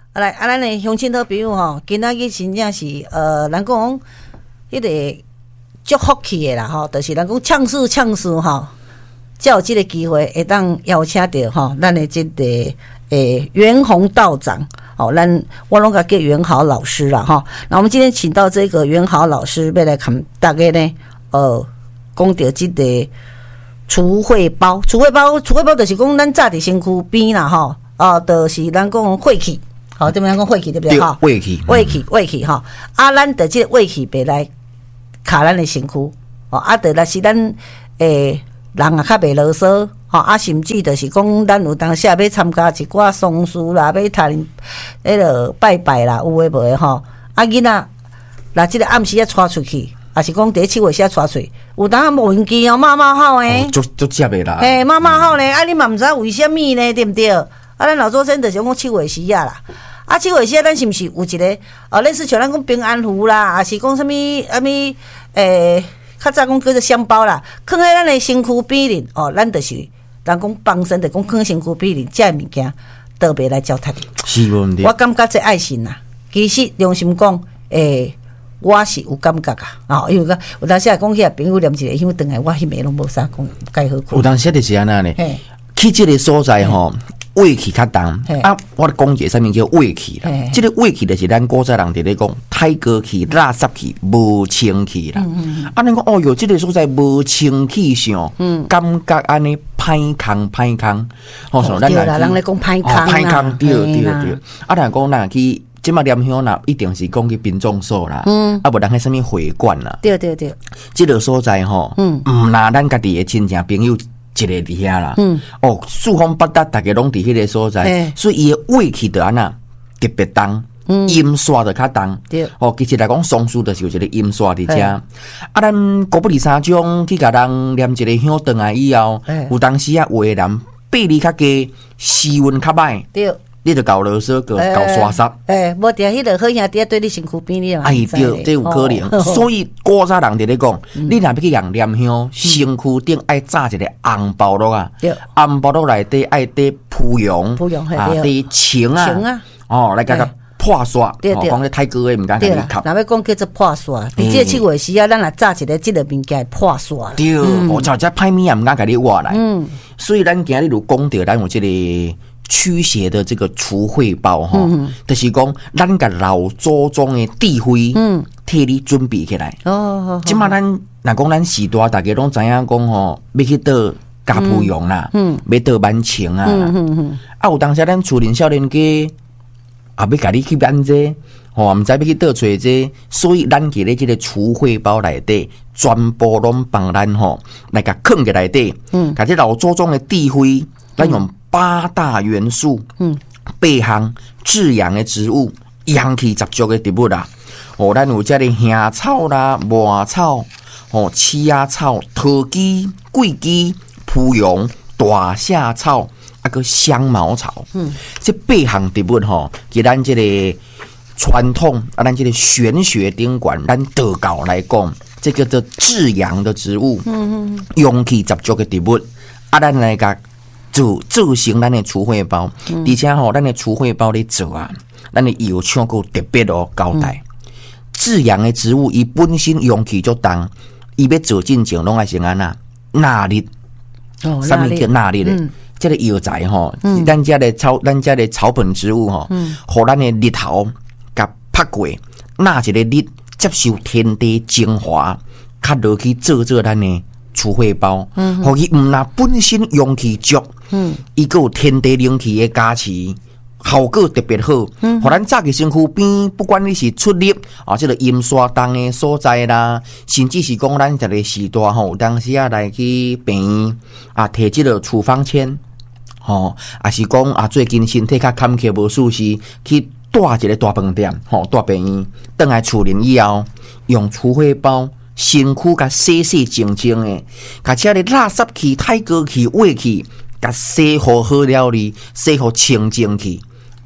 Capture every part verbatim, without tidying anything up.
啊来啊，咱的乡亲好朋友吼，今仔日真正是呃，人讲迄个足福气的啦吼，就是人讲呛事呛事吼，才有即个机会会当邀请到吼，咱的即个诶袁宏道长。好，咱我拢甲叫袁豪老师啦哈。那我们今天请到这个袁豪老师，要来看大家呢，呃，讲到这个储汇包，储汇包，储汇包就是讲咱早伫身躯边啦哈，啊，就是咱讲晦气，好，这边讲晦气对不对哈？ 晦气， 晦气，晦气哈。啊，咱的这个晦气别来卡咱的身躯，哦，啊，得若是咱诶人啊较袂啰嗦。吼啊，甚至就是讲，咱有当时要参加一寡丧事啦，要谈迄个拜拜啦，有诶无诶吼。啊，囡仔，若即个暗时啊带出去，也是讲第七月时啊带出去，有当啊无运气哦，马马好诶， 足足接诶啦。 嘿，马马好呢，啊，你嘛毋知为虾米呢，对毋对？啊，咱老祖先就是讲七月时啊啦，啊，七月时啊，咱是毋是有一个哦，类似像咱讲平安符啦，还是讲啥物啊物诶，较早讲叫做香包啦，放喺咱诶身躯边哩，哦，咱就是。人讲帮身，就讲放身躯边哩，这物件特别来教他的。 是无问题。 我感觉这爱心呐，其实良心讲，诶、欸，我是有感觉噶。哦，因为个有当时讲起来朋友念一个，因为等下我迄暝拢无啥讲，该好看。 有当时就是安那呢，去这个所在吼。胃气较重啊！我咧讲一个啥物叫胃气啦？这个胃气就是咱古早人伫咧讲太过气、垃圾气、无清气啦。啊，恁讲哦哟，这个所在无清气上，感觉安尼歹空歹空。 哦，对啦，人咧讲歹空啦， 歹空对对对。啊，人讲咱去即马念乡啦，一定是讲去殡葬所啦，啊，无人迄啥物会馆啦。 对对对， 这个所在吼，毋拿咱家己的亲戚朋友。一个伫遐啦，嗯，哦，四方八达，大家拢伫迄个所在，所以伊的胃气就安那特别重，阴煞就较重，对，哦，其实来讲丧事就是有一个阴煞伫遮，啊，咱古不离三种去甲人念一个香灯来以后，有当时啊，有的人背力较低，气温较歹，对。你就搞啰嗦，搞搞刷煞。 诶，无定迄个好兄弟对你身躯边你嘛？ 哎，对，这有可能。所以古早人伫咧讲，你若要去人念香，身躯顶爱炸一个红包落啊，红包落内底爱滴蒲蓉，啊，滴青啊，哦，来甲甲破刷。对对，讲咧太高诶，毋敢甲你吸。 若要讲叫做破刷，伫这七月时啊，咱若炸一个即个物件破刷。 对，我操，这歹物也毋敢甲你挖来。嗯，所以咱今日就讲到咱有即个。驱邪的这个除秽包哈，嗯、就是讲咱甲老祖宗的智慧，嗯，替你准备起来。哦，即马咱若讲咱时代，大家拢知影讲吼，要去倒加蒲蓉啦，嗯，要倒万青啊，嗯嗯嗯，啊有当时咱厝邻少年家也要甲你去办这，吼，毋知要去倒找这，所以咱伫咧即个除秽包内底，全部拢帮咱吼来甲藏起内底，嗯，甲这老祖宗的智慧，咱用。八大元素，嗯，八项至阳的植物，阳气十足的植物啦。哦，咱有这个香草啦、麻草、哦、刺芽草、桃枝、桂枝、蒲蓉、大夏草，啊个香茅草。嗯，这八项植物吼，给咱这个传统啊，咱这个玄学顶管，咱道教来讲，这个叫至阳的植物，嗯嗯，阳气十足的植物，啊，咱来甲。做做成咱的除秽包，嗯、而且吼，咱的除秽包咧做啊，咱的药厂够特别哦交代。至阳的植物，伊本身阳气足重，伊要做进前拢爱先安那纳力，哦，什么叫纳力咧？嗯、这个药材吼，嗯、咱家的草，咱家的草本植物吼，嗯，互咱的日头甲拍过，纳一个力，接受天地精华，较落去做做咱的。除秽包，嗯，互伊毋那本身阳气足，嗯，伊个有天地灵气的加持，效果特别好。嗯，互咱早起身躯边，不管你是出入啊，即个阴煞重的所在啦，甚至是讲咱这个时代吼，当时啊来去病院啊，摕即个处方签，吼，啊是讲啊最近身体较坎坷无舒适，去带一个大饭店，吼，带病院，倒来厝里以后，用除秽包。身躯甲洗洗净净诶，甲遮个垃圾气、太高气、胃气，甲洗好好了哩，洗好清净气，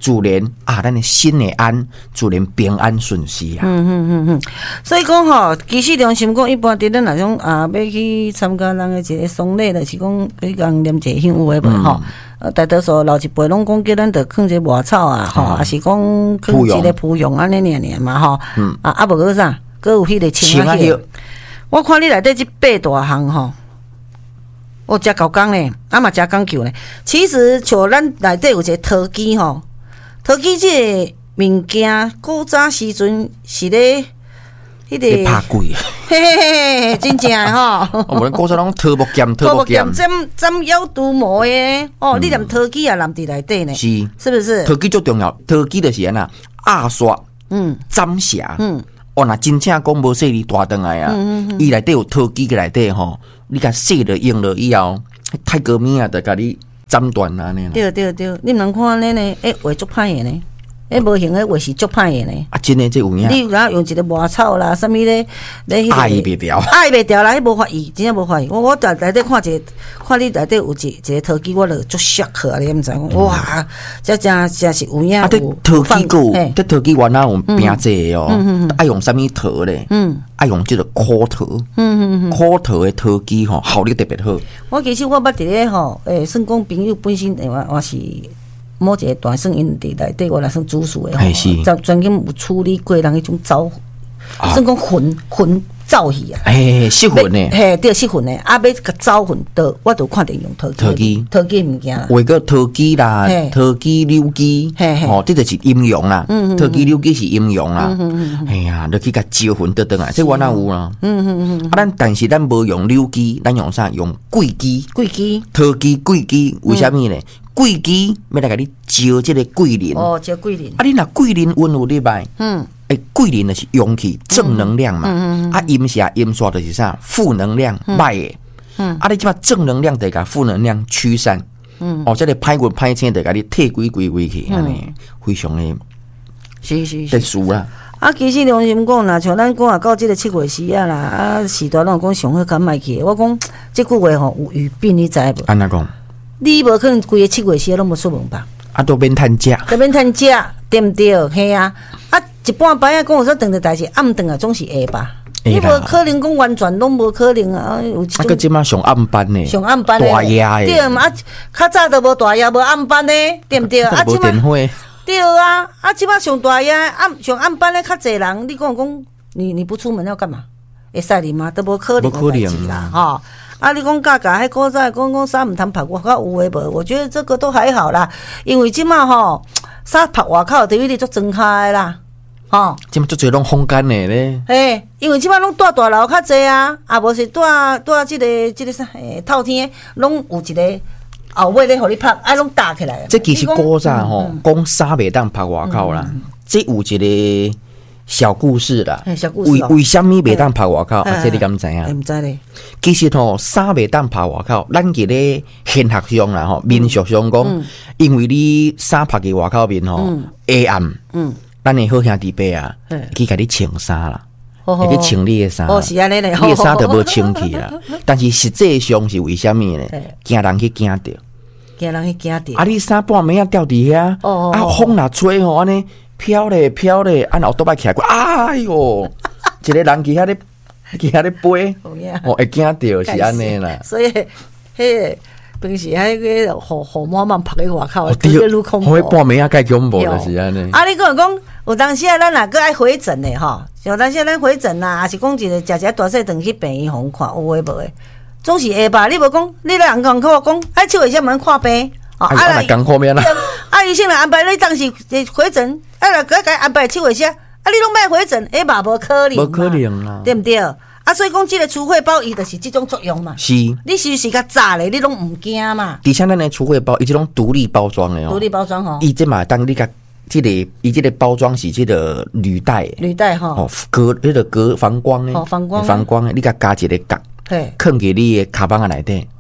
自然啊，咱的心会安，自然平安顺遂啊。 嗯嗯嗯嗯，所以讲吼，其实良心讲，一般伫咱那种啊，要去参加人的一个丧礼，就是讲去共念一个香有诶无吼。呃，大多数老一辈拢讲叫咱着放一个外草啊，吼，也是讲放一个蒲蓉安尼尔尔嘛吼。嗯。啊啊，无个啥，个有迄个青啊叶。我看你内底即八大项吼。哦，真够工咧，啊嘛真讲究咧。其实像咱内底有一个陶机吼，陶机即个物件，古早时阵是咧迄个拍贵， 嘿嘿嘿嘿，真正诶吼。 我们古早拢桃木剑，桃木剑， 针针腰独磨诶。哦，你连陶机也揽伫内底呢， 是是不是？ 陶机最重要，陶机就是安那压刷，嗯，斩匣，嗯，哦，那真正讲无说你大顿来啊，伊内底有陶机个内底吼。你甲洗了用了以后，太革命啊，就甲你斩断啊，呢。 对对对，你毋通看安尼呢，诶，画足歹诶呢，诶，无形诶画是足歹诶呢。 啊，真诶，这有影。 你有然后用一个麻草啦，啥物咧，咧迄个。 爱袂掉， 爱袂掉啦，迄无法医，真正无法医。我我在内底看一个，看你内底有一一个陶机，我就足熟去啊！你毋知讲，哇，这真真是有影。 啊，这陶机个，这陶机原来有拼制哦，爱用啥物陶咧？嗯。爱用这个枯陶，嗯嗯嗯，枯陶的陶机吼，效率特别好。 我其实我捌伫咧吼，诶，算讲朋友本身，我我是某一个大算因伫内底，我来算主事的吼，专专门有处理过人迄种走，算讲魂魂走去啊， 诶，失魂呢， 嘿，对，失魂呢，啊，要甲走魂，都我都看着用陶陶机， 陶机物件啦， 为个陶机啦，陶机溜机，哦，这就是阴阳啦，陶机溜机是阴阳啦，哎呀，你去甲招魂得得啊，这我哪有啦，嗯嗯嗯，啊，咱但是咱无用溜机，咱用啥？用贵机， 贵机， 陶机贵机，为虾米呢？贵机要来甲你招这个贵人， 哦，招贵人， 啊，你若贵人运有入来，嗯。诶，贵人的是阳气正能量嘛，嗯嗯、啊阴邪阴煞就是啥负能量歹的，嗯，啊你即摆正能量得甲负能量驱散，嗯，哦，这个歹运歹星得甲你退归归归去，安尼、嗯、非常的， 是是特殊啦。 啊，其实良心讲啦，像咱讲啊，到即个七月时啊啦，啊时代拢讲上好敢卖去，我讲即句话吼有语病，你知无？ 安怎讲？ 你无可能规个七月时拢无出门吧？ 啊，都免趁食， 都免趁食，对毋对？嘿啊，啊。一半摆啊，讲有说长的代志，暗顿啊总是会吧。你无可能讲完全拢无可能啊！有啊，个即马上暗班呢， 上暗班大夜诶， 对嘛？啊，较早都无大夜，无暗班呢，对毋对？啊， 即马对啊，啊，即马上大夜暗上暗班咧，较侪人，你讲讲，你你不出门要干嘛？会使你吗？都无可能的代志啦，哈！啊，你讲价格迄古早讲讲衫毋通拍外口有诶无？我觉得这个都还好啦，因为即马吼衫拍外口，等于你做睁开啦。哦， 即马足侪拢风干的咧。 嘿，因为即马拢住大楼较济啊，啊无是住住即个即个啥诶透天，拢有一个后尾咧，互你拍，啊拢搭起来。 这其实古早吼，讲衫袂当拍外口啦，这有一个小故事啦。 小故事为为什么袂当拍外口？啊，这你敢知影？ 唔知咧。 其实吼，衫袂当拍外口，咱伫咧现学上啦吼，民俗上讲，因为你衫拍伫外口面吼，黑暗。嗯。咱的好兄弟伯啊，去甲你穿衫啦，会去穿你的衫， 哦是安尼咧， 你的衫就无穿去啦。但是实际上是为虾米呢？惊人去惊着， 惊人去惊着。 啊，你衫半暝啊掉伫遐，啊风若吹吼，安尼飘咧飘咧，啊后倒摆起来，哎哟，一个人去遐咧，去遐咧飞，哦会惊着是安尼啦。 所以，迄。平时迄个雨雨满满拍喺外口，更加愈恐怖。 好半暝啊，介恐怖就是安尼。 啊，你讲讲，有当时啊，咱若个爱回诊的吼，有当时咱回诊啦，还是讲一个食食大细顿去病院互看，有诶无诶，总是会吧？你无讲，你来人讲跟我讲，哎，七月先门看病， 哦，啊来讲后面啦。 啊，医生来安排你当时回诊，啊来个个安排七月先，啊你拢莫回诊，哎嘛无可能， 无可能啦， 对毋对？啊，所以讲，这个除秽包伊就是这种作用嘛。 是， 你是不是较早咧？你拢唔惊嘛？ 而且咱的除秽包，伊这种独立包装的哦。 独立包装吼。 伊这嘛，当你甲这个，伊这个包装是这个铝带。 铝带吼。哦， 隔那个隔防光的。 哦，防光。 防光的，你甲加一个角，嘿，放伫你的卡邦啊内底。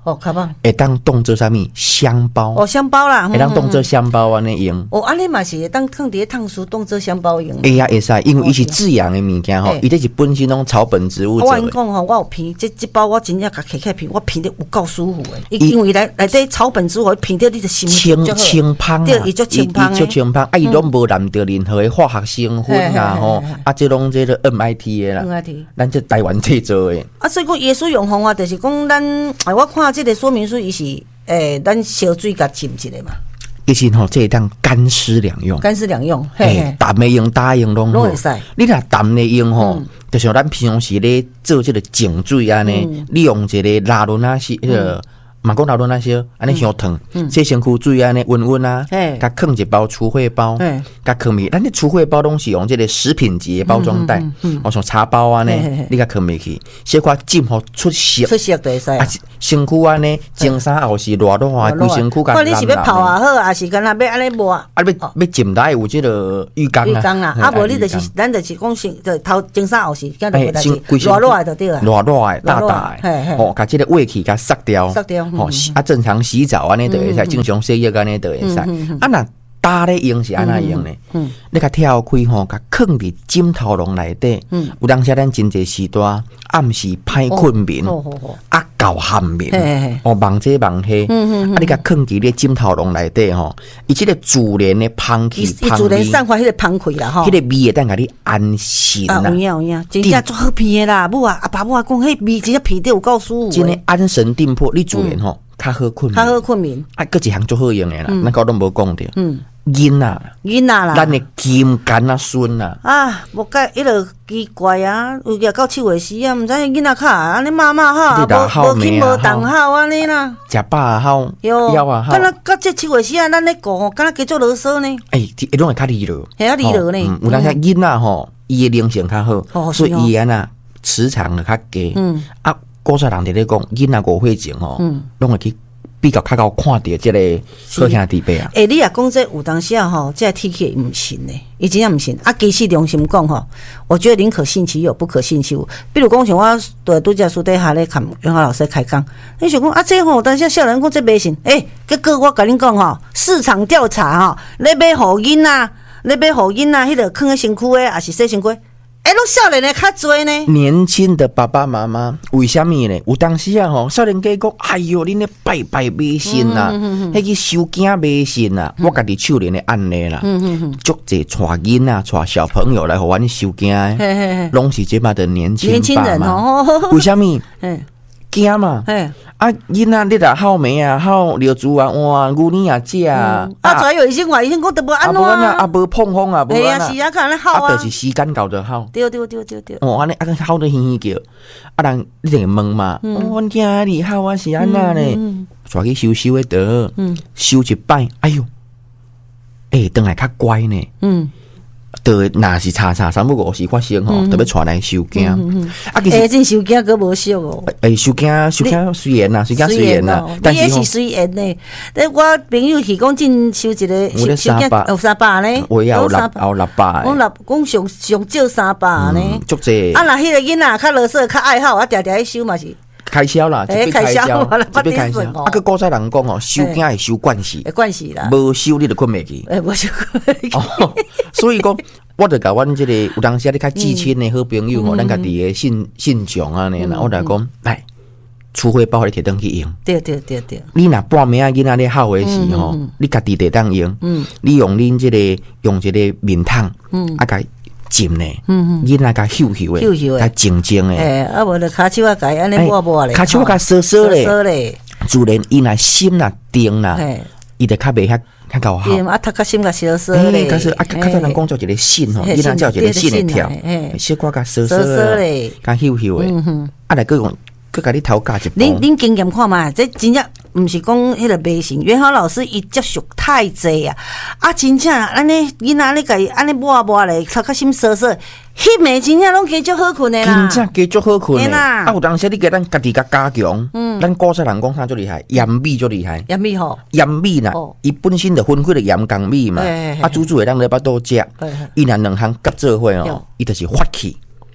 哦，较棒， 会当当做啥物香包， 哦，香包啦， 会当当做香包安尼用。 哦，安尼嘛是会当放伫烫书当做香包用。 会啊会使，因为伊是自然的物件吼，伊这是本身拢草本植物做的。 我跟你讲吼，我有片，这这包我真正甲摕起片，我片得有够舒服的。因为内内底草本植物片着你的心清清芳啊， 对，伊足清芳的，清芳，啊，伊拢无含着任何的化学成分啊吼，啊，这拢这个 M I T 的啦 ，M I T， 咱这台湾制做的。 啊，所以讲耶稣用方法，就是讲咱，我看这个说明书，伊是诶，咱烧水甲浸一下嘛。 其实吼，这当干湿两用， 干湿两用，嘿， 淡的用、打用拢好。你若淡的用吼，就像咱平常时咧做这个净水安尼，你用一个拉伦那些迄个。嘛讲老多那些，安尼伤烫，洗身躯水安尼温温啊，甲放一包除秽包，甲放咪，咱这除秽包拢是用这个食品级的包装袋，我像茶包安尼，你甲放咪去，小可浸好出色， 出色就会使啊。 身躯安尼，蒸衫后是热热啊，规身躯甲蓝蓝。看你是要泡也好，还是干那要安尼抹？ 啊，要要浸来有这个浴缸啊。 浴缸啊，啊无你就是咱就是讲先，就头蒸衫后是，干就代志，热热的就对啊。 热热的，大大的，哦，甲这个胃气甲杀掉， 杀掉。 哦，啊，正常洗澡安尼就会使，正常洗浴安尼就会使。啊，那打咧用是安那用呢？你甲跳开吼，甲放伫枕头笼内底。有当时咱真侪时段暗时歹困眠，啊，够酣眠，哦，梦这梦迄，啊，你甲放伫咧枕头笼内底吼，伊即个自然的香气， 伊自然散发迄个香气啦吼， 迄个味会当甲你安心啦。 啊，有影有影，真正足好闻的啦。母啊，阿爸母啊讲，迄味真正闻得有够舒服。 真诶安神定魄，你自然吼。较好困眠， 较好困眠。 啊，搁一项足好用诶啦，咱高都无讲着。嗯，囡仔， 囡仔啦， 咱诶金干啊孙啊。 啊，无解，迄落奇怪啊，有夜到七月时啊，毋知囡仔卡安尼妈妈好，无无去无动好安尼啦。 食饱好， 腰啊好。 敢若到这七月时啊，咱咧顾吼，敢若加做啰嗦呢。 诶，会拢会较利落， 系啊，利落呢。 有当时囡仔吼，伊诶灵性较好，所以伊安那磁场较低。嗯，啊，古早人伫咧讲，囡仔误会情吼，拢会去。比较较够看到即个好兄弟辈啊！ 诶，你也讲这有当时啊吼，这天气毋信呢，伊真正毋信。啊，其实良心讲吼，我觉得宁可信其有，不可信其无。比如讲像我对拄只书底下咧看袁华老师开讲，你想讲啊，这吼，当时少年讲这袂信。诶，结果我甲恁讲吼，市场调查吼，咧买互囡仔，咧买互囡仔，迄个囥喺身躯诶，还是洗身躯？哎，拢少年的较多呢。 年轻的爸爸妈妈为什么呢？有当时啊，吼，少年家讲，哎哟，恁咧拜拜迷信呐，迄个收惊迷信呐，我家己手里的案例啦，足济带囡仔、带小朋友来互阮收惊的，拢是这嘛的年轻年轻人哦。 为什么？惊嘛。啊，囡仔你若好糜啊，好尿珠啊，哇，牛奶啊食啊， 啊，再有医生话，医生讲得无安怎啊， 啊无碰风啊，无安啊，是啊，看安尼好啊， 啊，就是时间到就好， 对对对对对， 哦，安尼啊，好得嘻嘻叫，啊，人你定问嘛，哦，阮囝儿好啊，是安那呢，带去收收的得，收一摆，哎哟，诶，转来较乖呢，嗯。对，若是查查三不五时发生吼，特别带来收惊。 啊，其实真收惊，佫无俗哦。 诶，收惊，收惊虽然呐，收惊虽然呐， 但是是虽然呢。但我朋友是讲真收一个收惊有三百呢， 我要有六有六百。 讲六讲上上少三百呢。 足济。 啊，若迄个囡仔较啰嗦、较爱好，啊，定定去收嘛是。 开销啦， 诶，开销， 特别开销。啊，个古早人讲哦，收惊会收惯势， 惯势啦， 无收你就困袂去。 诶，无收困袂去。 所以讲，我就甲阮即个有当时啊，你较至亲的好朋友吼，咱家己的信信众啊，呢，我来讲，来，除非包你摕登去用。 对对对对。 你若半暝啊，囡仔咧好诶时吼，你家己得当用。嗯。你用恁即个用一个面汤，嗯，啊，甲浸呢，囡仔甲嗅嗅诶，甲静静诶。 诶，啊无就骹手啊，甲安尼抹抹咧。 骹手甲烧烧咧， 烧咧。 自然伊若心若定啦，伊就较袂遐较够好。 啊，头壳心甲烧烧咧。 可是啊，较早人讲做一个心吼，囡仔叫一个心会跳，小可甲烧烧咧，甲嗅嗅诶。啊，来个用。佮甲你头教一步。 恁恁经验看嘛，这真正毋是讲迄个迷信。元豪老师伊接触太济啊，啊，真正安尼囡仔咧甲伊安尼抹抹咧，头壳心烧烧，迄暝真正拢加足好困诶啦。 真正加足好困诶。啊，有当时你甲咱家己甲加强，嗯，咱古早人讲啥最厉害？盐米最厉害。 盐米吼。 盐米呐，伊本身就分开了盐港米嘛，啊，煮煮会当咧巴肚食，伊若两项夹做伙哦，伊就是发气。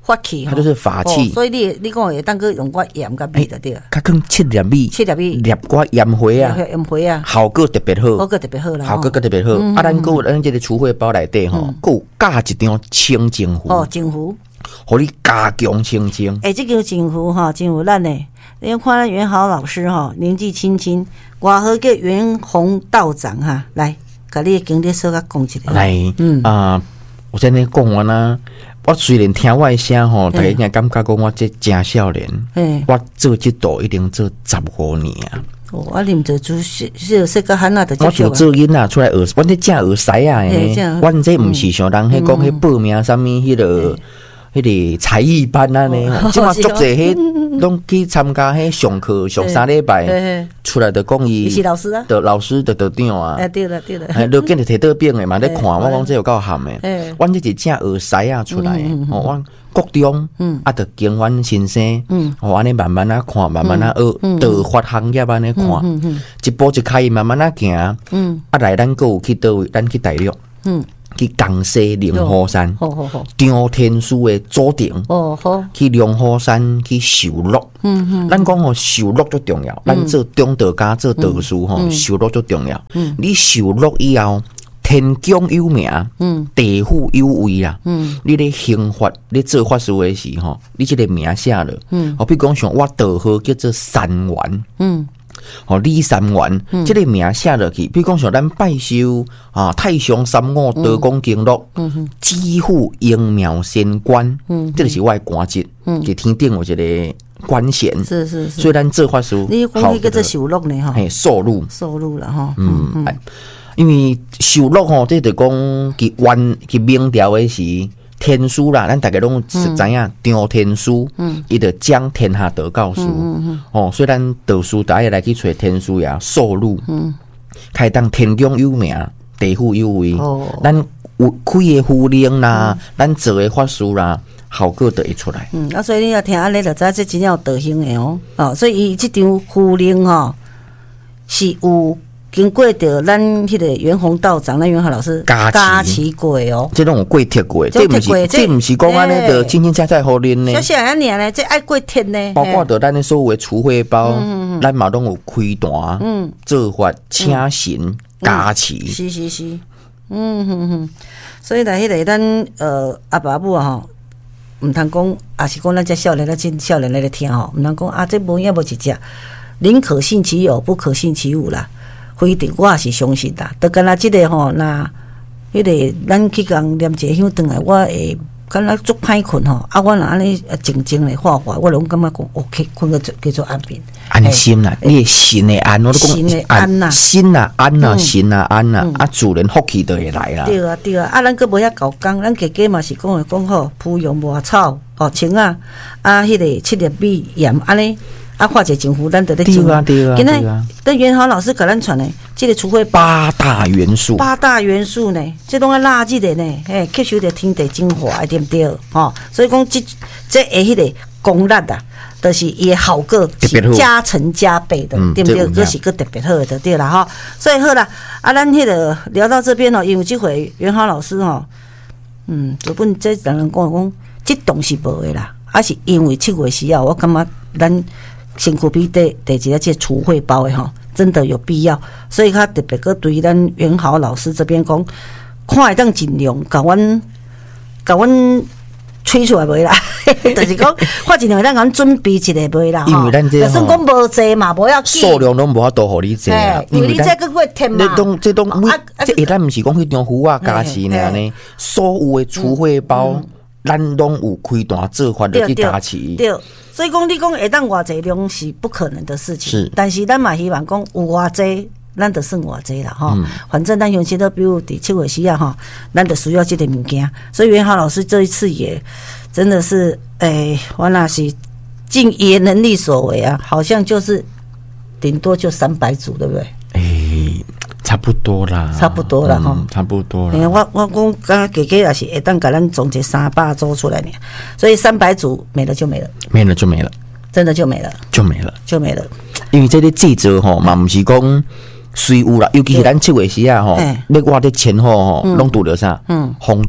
法器， 它就是法器。 哦、所以你你讲会当去用我盐甲米就对了。 较更七粒米， 七粒米， 粒我盐花啊， 盐花啊， 效果特别好， 效果特别好啦， 效果特别好。啊，咱个咱这个除秽包内底吼，有加一张清净符。 哦，净符， 互你加强清净。 诶、欸，这个净符哈，真有咱呢。你看咱元豪老师哈，年纪轻轻，外号叫元宏道长哈，来，甲你的经历稍微讲一下。 来，嗯啊、呃，我现在讲完啦。我虽然听我的声吼，大家应感觉讲我这真少年，我做这道一定做十五年啊。 哦，啊，你毋做做是是说个汉啊，就我做做囡仔出来学，阮这正学师啊，阮这毋是像人迄讲迄报名啥物迄个。迄个才艺班啊呢，即马足侪迄拢去参加迄上课上三礼拜，出来就讲伊是老师啊， 的老师的队长啊， 哎对了对了， 哎，都见着摕倒饼诶嘛，咧看我讲这有够含诶，阮这是正学师啊出来，哦，阮国中啊，着经阮先生，哦，安尼慢慢啊看，慢慢啊学，道法行业安尼看，一步一开慢慢啊行，啊来咱个有去倒位，咱去大陆。去江西灵河山，张天师的祖庭，去灵河山去受禄。嗯嗯，咱讲吼受禄最重要，咱做中道家做道士吼，受禄最重要。嗯，你受禄以后，天公有名，嗯，地府有位啦。嗯，你咧行法，你做法事的时候，你这个名写了。嗯，好比讲像我道号叫做三元。嗯。哦，李三元，嗯、这个名写落去，比如讲像咱拜寿啊，太上三五道公经录，知府应庙仙官，嗯，这就是我的官职，嗯，给天顶有一个官衔， 是是是， 所以咱做法事， 你讲迄个做受禄呢哈， 嘿，受禄， 受禄了哈， 嗯嗯，因为受禄吼，这就讲佢原佢明朝的时。天书啦，咱大家拢是知影张天书，伊就将天下道教书，哦，所以咱道书大家来去找天书呀，受禄，开当天公有名，地府有位，咱有开的符令啦，咱做的法事啦，效果就会出来。 嗯，啊，所以你要听安尼就知这真正有道行的哦，哦，所以伊这张符令吼是有。经过着咱迄个元宏道长、咱元豪老师加持过哦， 这种有过铁过，这不是这不是讲安尼的清清菜菜好啉呢。 小小安尼呢，这爱过铁呢。 包括着咱的所有的除秽包，咱嘛拢有开单、做法、请神、加持。 是是是，嗯哼哼。所以来迄个咱呃阿爸母啊吼，毋通讲，也是讲咱这少年咱真少年来咧听吼，毋通讲啊，这无影无一只，宁可信其有，不可信其无啦。不一定，我也是相信啦。就敢若即个吼，那迄个咱去共念一个香转来，我会敢若足歹困吼。啊，我若安尼静静的画画，我拢感觉讲 OK， 困个叫做安眠。 安心啦，你心的安，我都讲心的安呐， 心啊安呐，心啊安呐，啊自然福气就会来啦。 对啊对啊，啊咱佫无遐搞工，咱家家嘛是讲诶讲好，铺用磨草哦，青啊啊，迄个七粒米盐安尼。啊，画一个政府，咱得咧种。 对啊，对啊， 今仔等元豪老师给咱传的，这个除非八大元素， 八大元素呢，这拢要垃圾的呢，嘿，吸收着天地精华，对不对？吼，所以讲这这下迄个功力啊，都是伊的效果是加成加倍的，对不对？这是个特别好的，对啦，哈。所以好啦，啊，咱迄个聊到这边哦，因为这回元豪老师哦，嗯，基本这人人讲讲，这东西无的啦，啊是因为七月时啊，我感觉咱。辛苦比第第一个这除秽包的哈，真的有必要，所以他特别个对咱元豪老师这边讲，看会当尽量甲阮甲阮吹出来袂啦，就是讲看尽量咱甲准备一下袂啦， 因为咱这算讲无济嘛，无要紧， 数量拢无法度互你济啊， 因为你这个会添嘛， 这种这种这一旦毋是讲迄张符啊加持呢呢，所有的除秽包。咱拢有开单做法的去加持， 对，所以讲你讲会当偌济量是不可能的事情，是，但是咱嘛希望讲有偌济，咱就算偌济啦哈。嗯、反正咱用些都比如伫七月时啊哈，咱就需要这个物件。所以元豪老师这一次也真的是，哎、欸，我那是尽爷能力所为啊，好像就是顶多就三百组，对不对？ 哎、欸。差不多啦， 差不多啦，哈、嗯， 差不多啦。 欸、我我讲，刚刚家家也是会当给咱总结三百组出来呢，所以三百组没了就没了， 没了就没了， 真的就没了， 就没了， 就没了。 因为这个制作吼嘛，不是讲虽有啦，尤其是咱七月时啊吼，你我的前后吼，拢拄着啥？嗯，风台。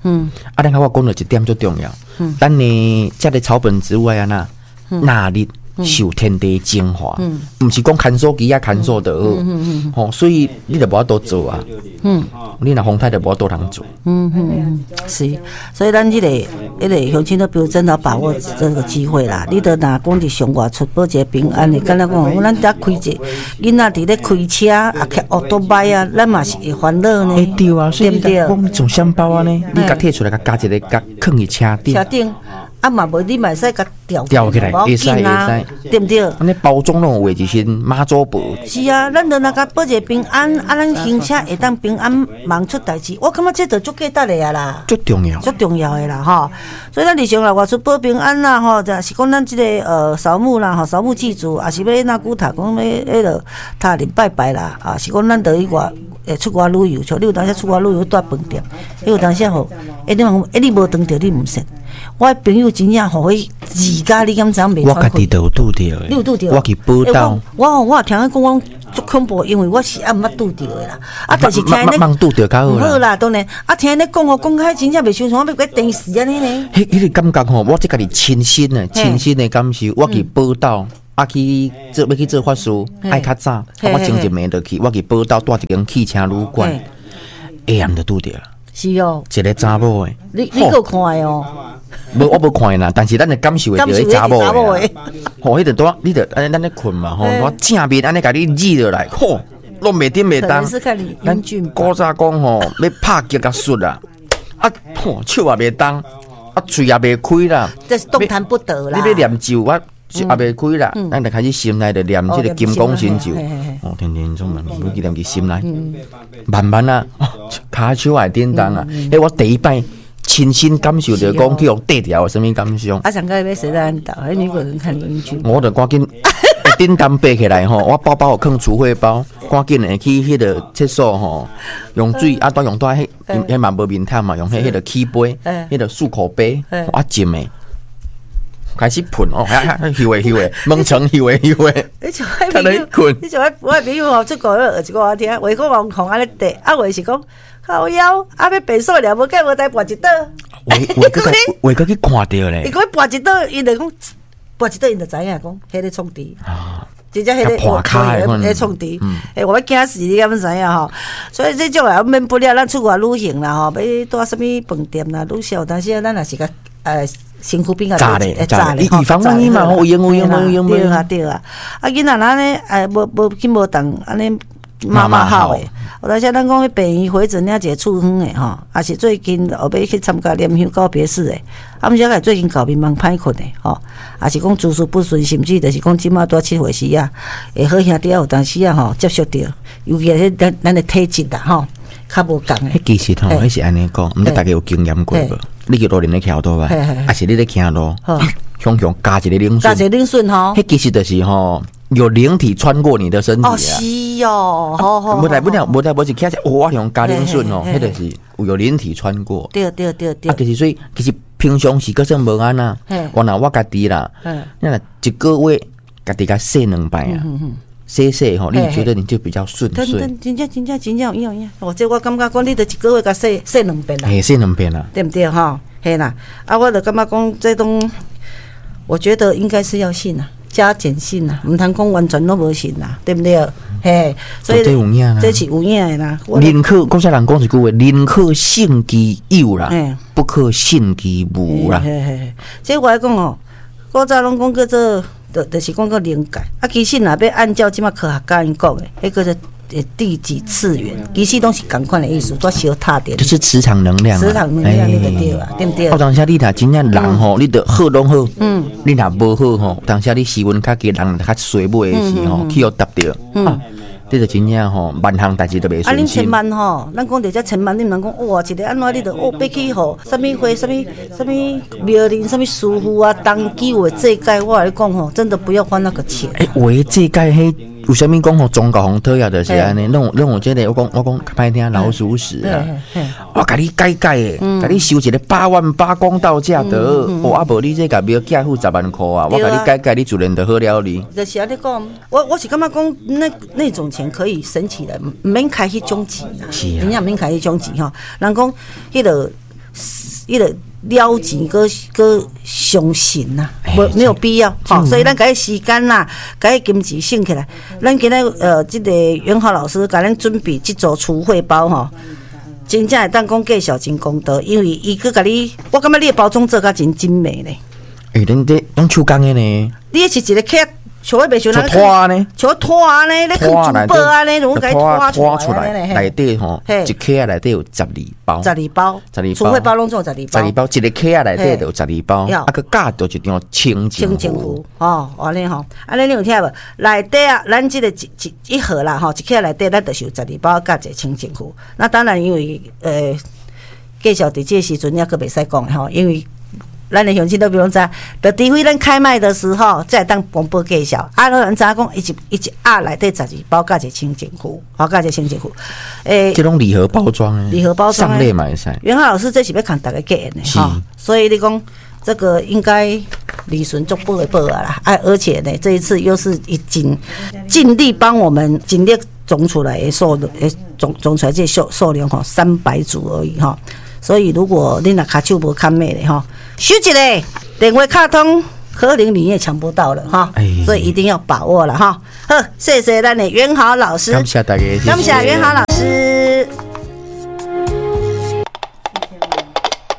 嗯，啊，咱甲我讲到一点最重要，嗯，咱呢，这个草本植物啊，那纳入受天地精华，嗯，不是讲看手机啊，看手的，嗯嗯嗯，哦，所以你就无法度做啊，嗯，你若风台就无法度通做， 嗯嗯嗯，是，所以咱这个、这个乡亲都比如真的把握这个机会啦，你都拿讲伫上外出保一个平安的，敢若讲，咱在开一囡仔伫咧开车啊，开奥多摆啊，咱嘛是会烦恼呢， 哎对啊，所以对不对？ 讲从香包啊呢，你甲摕出来，甲加一个，甲放伫车顶， 车顶。啊嘛无你嘛使甲吊吊起来，会使会使， 对不对？ 安尼包装拢有画一身妈祖婆。 是啊，咱着若甲保一个平安，啊，咱行车会当平安，忙出代志。我感觉这着足价值的啊啦， 足重要， 足重要的啦吼。所以咱日常啦，外出保平安啦吼，就是讲咱即个呃扫墓啦吼，扫墓祭祖，也是要那古塔讲要迄落塔林拜拜啦，啊，是讲咱着去外诶出外旅游，像你有当时出外旅游住饭店，你有当时吼，诶你问，诶你无当着你毋信。我的朋友真正互伊自家，你敢知影袂？ 我家己都有拄着的， 你有拄着？ 我去报道。 我我我听讲讲足恐怖，因为我是暗捌拄着的啦。啊，但是听咧， 茫拄着较好啦。 好啦，当然。啊，听咧讲哦，讲开真正袂像像要个电视安尼呢。 迄迄个感觉吼，我即家己亲身的、亲身的感受，我去报道。啊去做要去做法事，爱较早，我前一暝就去，我去报道住一间汽车旅馆，下暗就拄着。 是哦， 一个查某的， 你你有看的哦？ 无，我无看啦，但是咱的感受会着迄查某的。吼，迄个多，你着安尼咱咧困嘛，吼，我正面安尼甲你挤落来，吼，拢袂顶袂当。 咱古早讲吼，要拍击甲摔啦，啊，吼，手也袂动，啊，嘴也袂开啦， 这是动弹不得啦。 你要念咒，我也袂开啦，咱就开始心内就念这个金光神咒，哦，天天总念，每记念伫心内，慢慢啊，骹手也叮当啊，诶，我第一摆亲身感受着讲去用地条有啥物感想？ 啊，上个要谁在岛？哎，女个人看邻居， 我就赶紧叮当爬起来吼，我包包有放储货包，赶紧会去迄个厕所吼，用水啊，都用到迄迄嘛无面汤嘛，用迄迄个起杯，迄个漱口杯，啊浸诶。开始喷哦，吓吓，咻诶咻诶，蒙层咻诶咻诶， 你像我朋友，你像我我朋友吼出国了，一个我听，话讲网红安尼地，啊话是讲靠腰，啊要变数了，无计无带跋一倒， 话话个话个去看到咧， 伊讲跋一倒，伊就讲跋一倒，伊就知影讲，迄个创治啊，真正迄个破开迄创治，诶，我惊死你，敢知影吼？所以这种啊免不了，咱出国旅行啦吼，要住什么饭店啦，旅小，但是咱也是个呃。身躯边啊， 炸咧，炸咧，以防万一嘛，有用有用有用对啊对啊，啊囡仔咱咧，哎无无紧无当安尼妈妈好诶，有当时咱讲去病院回诊了一个处方诶吼，也是最近后尾去参加联香告别式诶，啊毋是个最近搞面忙歹困诶吼，也是讲诸事不顺，甚至就是讲即马拄七岁时啊，会好兄弟有当时啊吼接触到，尤其是咱咱诶体质啦吼。较无共诶， 迄其实吼，迄是安尼讲，毋知大家有经验过无？你叫路人咧徛倒吧，还是你咧行路，向向加一个冷水， 加一个冷水吼。 迄其实就是吼，有灵体穿过你的身体啊。 哦，是哦，好好。 无代不了，无代不是徛只哇用加冷水吼，迄就是有灵体穿过。 对对对对。 啊，其实所以其实平常时个算无安呐，我若我家己啦，那若一个月家己甲洗两摆啊。洗洗吼，你觉得你就比较顺遂。 真正真正真正有影有影，或者我感觉讲，你得一个月甲洗洗两遍啦。 嘿，洗两遍啦， 对不对哈？嘿啦，啊，我就感觉讲这种，我觉得应该是要信啊，加减信啊，唔通讲完全都无信啦，对不对？嘿，所以这有影啦， 这是有影的啦。 宁可古早人讲一句话，宁可信其有啦，不可信其无啦。 嘿嘿嘿，这我来讲哦，古早拢讲叫做。就就是讲个灵界，啊，其实若要按照即马科学家因讲的，迄个是第几次元，其实拢是同款的意思，都小踏点。 就是磁场能量， 磁场能量你就对啊，对不对？ 我当下你若真正人吼，你得好拢好，嗯，你若无好吼，当下你时运较低，人较衰尾的时候，去互搭着，嗯。这就真正吼，万项代志都袂顺心。啊，恁千万吼，咱讲到这千万，你毋通讲哇，一个安怎你着哦，要去吼，什么会，什么什么庙里，什么师傅啊，当机会这界，我来讲吼，真的不要花那个钱。 诶，为这界迄有啥物讲吼，宗教红讨厌就是安尼，弄弄我这个，我讲我讲歹听老鼠屎啊，我甲你改改诶，甲你收一个八万八公道价得，哦啊无你这个庙价付十万块啊，我甲你改改，你自然就好了哩。 就是安尼讲，我我是感觉讲那那种钱可以省起来，免开迄种钱啊，真正免开迄种钱吼。人讲迄个伊个了钱个个相信呐，无没有必要。好，所以咱改时间啦，改金钱省起来。咱今日呃，这个元豪老师给咱准备这组储汇包吼。真正会当讲介绍真公道，因为伊佮甲你，我感觉你的包装做甲真精美咧。 诶，恁这用手工的呢？ 你是一个客，像我袂像咱拖呢， 像拖呢，咧放珠宝啊咧，如果甲拖出来，内底吼，一克啊内底有十二包， 十二包， 十二包， 储汇包拢做十二包， 十二包，一个克啊内底就有十二包，啊个加着一张清净壶， 哦，安尼吼，安尼你有听无？内底啊，咱即个一一一盒啦吼，一克内底咱就是有十二包加一个清净壶。那当然因为呃，介绍伫这个时阵也阁袂使讲吼，因为。咱的乡亲都不用知，就除非咱开卖的时候再当广播介绍。啊，有人知影讲，伊一伊一盒内底十二包加一个清净壶，好加一个清净壶。诶， 这种礼盒包装诶， 礼盒包装上类嘛会使。 元豪老师这是要看大家给的哈，所以你讲这个应该理顺足报的报啊啦。啊，而且呢，这一次又是已经尽力帮我们尽力总出来的数，诶总总出来这数数量哈，三百组而已哈。所以，如果你若卡手无看咩的哈，手一个电话卡通，可能你也抢不到了哈。所以一定要把握了哈。好，谢谢咱的元豪老师， 感谢大家， 感谢元豪老师。